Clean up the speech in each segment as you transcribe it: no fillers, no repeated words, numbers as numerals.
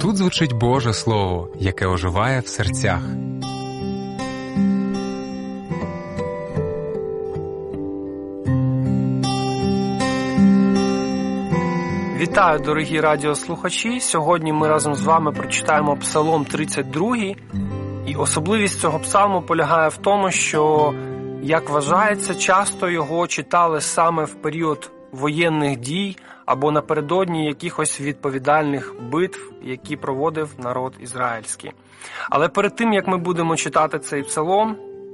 Тут звучить Боже Слово, яке оживає в серцях. Вітаю, дорогі радіослухачі! Сьогодні ми разом з вами прочитаємо Псалом 32. І особливість цього псалму полягає в тому, що, як вважається, часто його читали саме в період воєнних дій або напередодні якихось відповідальних битв, які проводив народ ізраїльський. Але перед тим, як ми будемо читати цей псалом,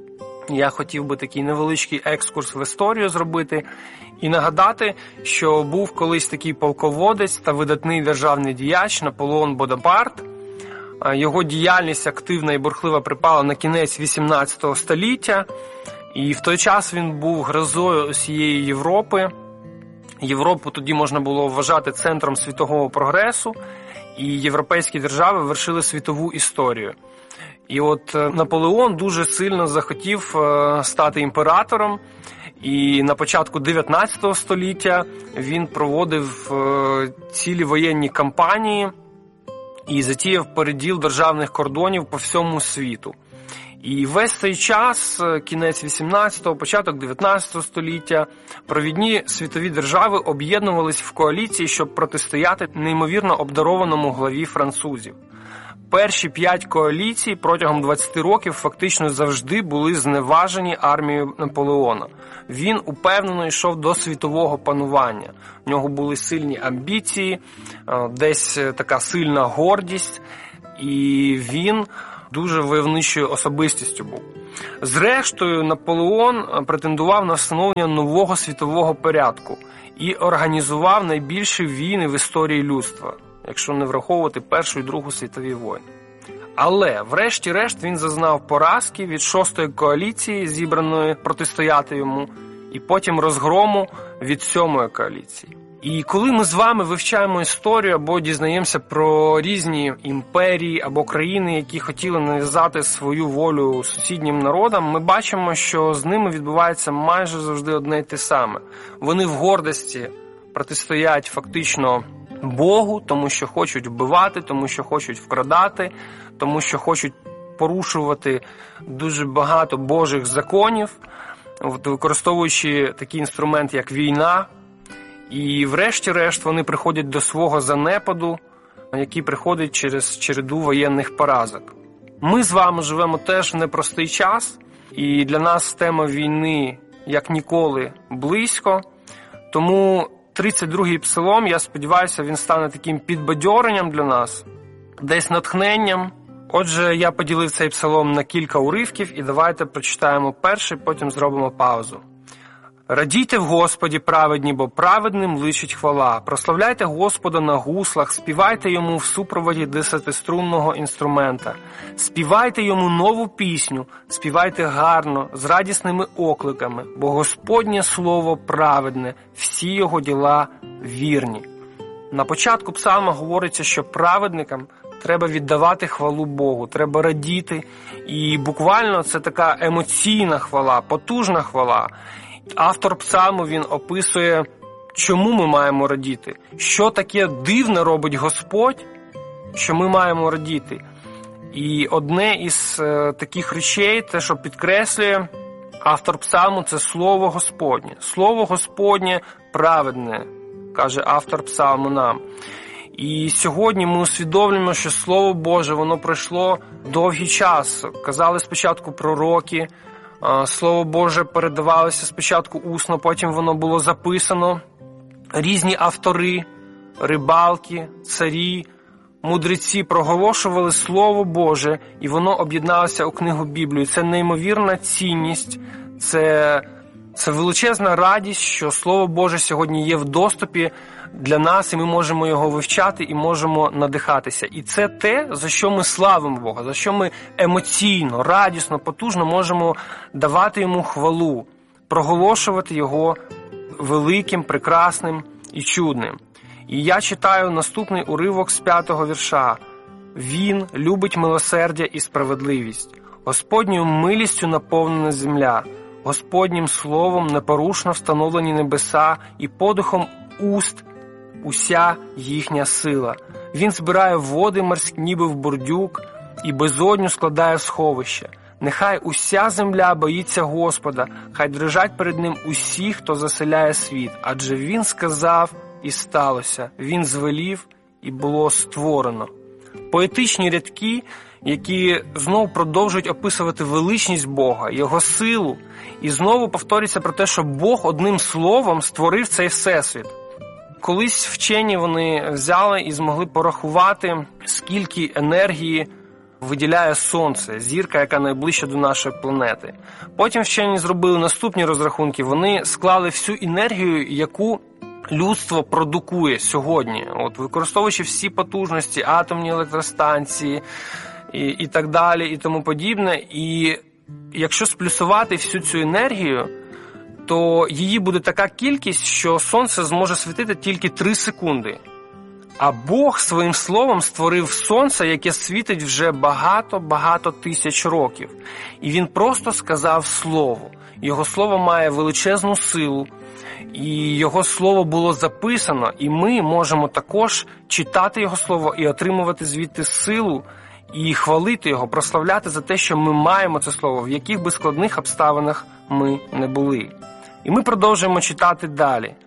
я хотів би такий невеличкий екскурс в історію зробити і нагадати, що був колись такий полководець та видатний державний діяч Наполеон Бонапарт. Його діяльність активна і бурхлива припала на кінець 18 століття, і в той час він був грозою усієї Європи. Європу тоді можна було вважати центром світового прогресу, і європейські держави вершили світову історію. І от Наполеон дуже сильно захотів стати імператором, і на початку 19 століття він проводив цілі воєнні кампанії і затіяв переділ державних кордонів по всьому світу. І весь цей час, кінець 18-го, початок 19 століття, провідні світові держави об'єднувались в коаліції, щоб протистояти неймовірно обдарованому главі французів. Перші 5 коаліцій протягом 20 років фактично завжди були зневажені армією Наполеона. Він упевнено йшов до світового панування. У нього були сильні амбіції, десь така сильна гордість, і він дуже войовничою особистістю був. Зрештою, Наполеон претендував на встановлення нового світового порядку і організував найбільші війни в історії людства, якщо не враховувати Першу і Другу світові війни. Але, врешті-решт, він зазнав поразки від 6-ї коаліції, зібраної протистояти йому, і потім розгрому від 7-ї коаліції. І коли ми з вами вивчаємо історію або дізнаємося про різні імперії або країни, які хотіли нав'язати свою волю сусіднім народам, ми бачимо, що з ними відбувається майже завжди одне й те саме. Вони в гордості протистоять фактично Богу, тому що хочуть вбивати, тому що хочуть вкрадати, тому що хочуть порушувати дуже багато Божих законів, використовуючи такий інструмент, як війна. І врешті-решт вони приходять до свого занепаду, який приходить через череду воєнних поразок. Ми з вами живемо теж в непростий час, і для нас тема війни як ніколи близько. Тому 32-й псалом, я сподіваюся, він стане таким підбадьоренням для нас, десь натхненням. Отже, я поділив цей псалом на кілька уривків, і давайте прочитаємо перший, потім зробимо паузу. «Радійте в Господі, праведні, бо праведним личить хвала. Прославляйте Господа на гуслах, співайте йому в супроводі 10-струнного інструмента. Співайте йому нову пісню, співайте гарно, з радісними окликами, бо Господнє слово праведне, всі його діла вірні». На початку псалма говориться, що праведникам треба віддавати хвалу Богу, треба радіти, і буквально це така емоційна хвала, потужна хвала. Автор псалму, він описує, чому ми маємо радіти, що таке дивне робить Господь, що ми маємо радіти. І одне із таких речей, те, що підкреслює автор псалму, це Слово Господнє. Слово Господнє праведне, каже автор псалму нам. І сьогодні ми усвідомлюємо, що Слово Боже, воно пройшло довгий час. Казали спочатку пророки, Слово Боже передавалося спочатку усно, потім воно було записано. Різні автори, рибалки, царі, мудреці проголошували Слово Боже, і воно об'єдналося у книгу Біблію. Це неймовірна цінність, це величезна радість, що Слово Боже сьогодні є в доступі для нас, і ми можемо його вивчати, і можемо надихатися. І це те, за що ми славимо Бога, за що ми емоційно, радісно, потужно можемо давати йому хвалу, проголошувати його великим, прекрасним і чудним. І я читаю наступний уривок з 5-го вірша. «Він любить милосердя і справедливість. Господньою милістю наповнена земля. Господнім словом непорушно встановлені небеса і подихом уст уся їхня сила. Він збирає води морські, ніби в бурдюк, і безодню складає в сховище. Нехай уся земля боїться Господа, хай дрижать перед ним усі, хто заселяє світ. Адже він сказав, і сталося. Він звелів, і було створено. Поетичні рядки, які знову продовжують описувати величність Бога, Його силу. І знову повторюється про те, що Бог одним словом створив цей всесвіт. Колись вчені вони взяли і змогли порахувати, скільки енергії виділяє Сонце, зірка, яка найближча до нашої планети. Потім вчені зробили наступні розрахунки. Вони склали всю енергію, яку людство продукує сьогодні, використовуючи всі потужності, атомні електростанції і так далі, і тому подібне. І якщо сплюсувати всю цю енергію, то її буде така кількість, що Сонце зможе світити тільки 3 секунди. А Бог своїм словом створив Сонце, яке світить вже багато тисяч років. І Він просто сказав слово. Його слово має величезну силу. І Його слово було записано, і ми можемо також читати Його слово і отримувати звідти силу, і хвалити Його, прославляти за те, що ми маємо це слово, в яких би складних обставинах ми не були. І ми продовжуємо читати далі.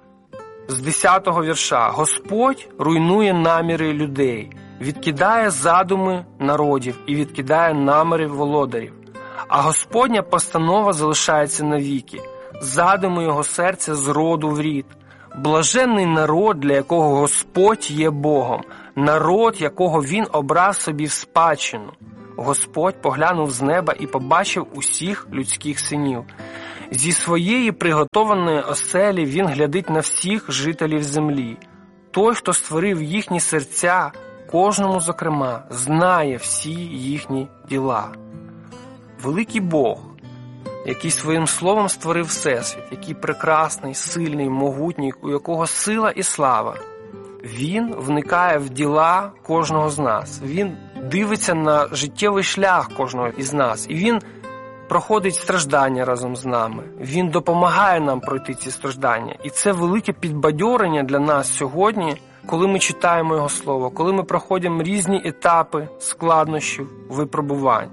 З 10-го вірша. «Господь руйнує наміри людей, відкидає задуми народів і відкидає наміри володарів. А Господня постанова залишається навіки, задуми його серця з роду в рід. Блаженний народ, для якого Господь є Богом, народ, якого Він обрав собі в спадщину. Господь поглянув з неба і побачив усіх людських синів. Зі своєї приготованої оселі Він глядить на всіх жителів землі. Той, хто створив їхні серця, кожному зокрема, знає всі їхні діла». Великий Бог, який своїм словом створив всесвіт, який прекрасний, сильний, могутній, у якого сила і слава, Він вникає в діла кожного з нас. Він дивиться на життєвий шлях кожного із нас. І Він проходить страждання разом з нами. Він допомагає нам пройти ці страждання. І це велике підбадьорення для нас сьогодні, коли ми читаємо Його Слово, коли ми проходимо різні етапи складнощів, випробувань.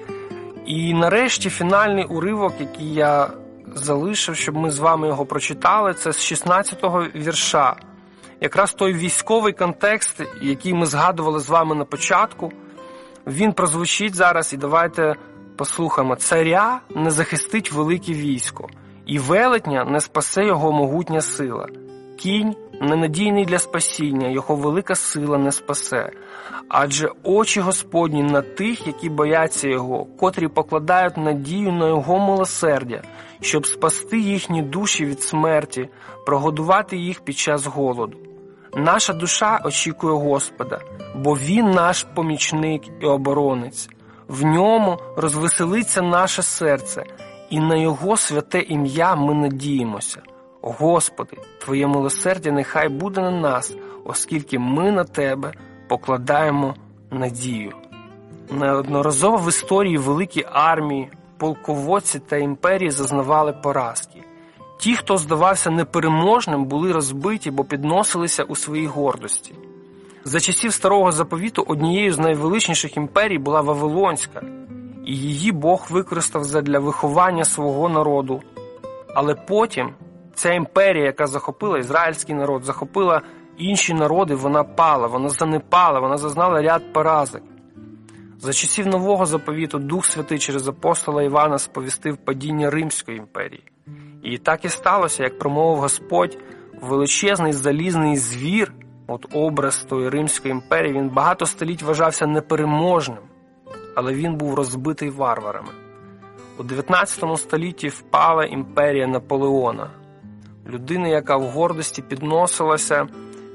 І нарешті фінальний уривок, який я залишив, щоб ми з вами його прочитали, це з 16-го вірша. Якраз той військовий контекст, який ми згадували з вами на початку, він прозвучить зараз, і давайте послухаємо. «Царя не захистить велике військо, і велетня не спасе його могутня сила. Кінь ненадійний для спасіння, його велика сила не спасе. Адже очі Господні на тих, які бояться Його, котрі покладають надію на Його милосердя, щоб спасти їхні душі від смерті, прогодувати їх під час голоду. Наша душа очікує Господа, бо Він наш помічник і оборонець. В Ньому розвеселиться наше серце, і на Його святе ім'я ми надіємося. Господи, Твоє милосердя нехай буде на нас, оскільки ми на Тебе покладаємо надію». Неодноразово в історії великі армії, полководці та імперії зазнавали поразки. Ті, хто здавався непереможним, були розбиті, бо підносилися у своїй гордості. За часів Старого Заповіту однією з найвеличніших імперій була Вавилонська, і її Бог використав задля виховання свого народу. Але потім ця імперія, яка захопила ізраїльський народ, захопила інші народи, вона пала, вона занепала, вона зазнала ряд поразок. За часів Нового Заповіту Дух Святий через апостола Івана сповістив падіння Римської імперії. І так і сталося, як промовив Господь, величезний залізний звір, образ тої Римської імперії, він багато століть вважався непереможним, але він був розбитий варварами. У 19 столітті впала імперія Наполеона. Людина, яка в гордості підносилася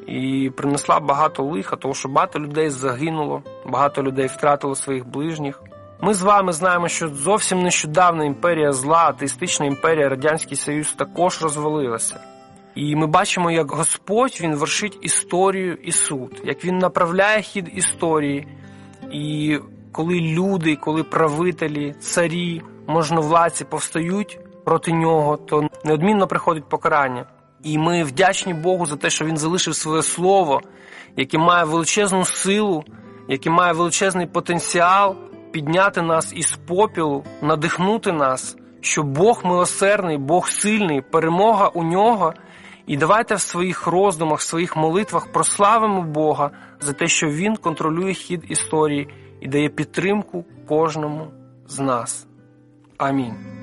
і принесла багато лиха, тому що багато людей загинуло, багато людей втратило своїх ближніх. Ми з вами знаємо, що зовсім нещодавно імперія зла, атеїстична імперія, Радянський Союз також розвалилася. І ми бачимо, як Господь, Він вершить історію і суд, як Він направляє хід історії. І коли люди, коли правителі, царі, можновладці повстають проти Нього, то неодмінно приходить покарання. І ми вдячні Богу за те, що Він залишив своє слово, яке має величезну силу, яке має величезний потенціал підняти нас із попілу, надихнути нас, що Бог милосердний, Бог сильний, перемога у Нього. І давайте в своїх роздумах, в своїх молитвах прославимо Бога за те, що Він контролює хід історії і дає підтримку кожному з нас. Амінь.